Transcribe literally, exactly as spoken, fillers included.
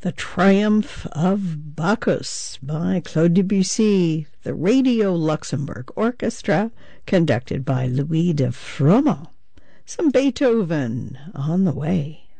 The Triumph of Bacchus by Claude Debussy, the Radio Luxembourg Orchestra, conducted by Louis de Froment. Some Beethoven on the way.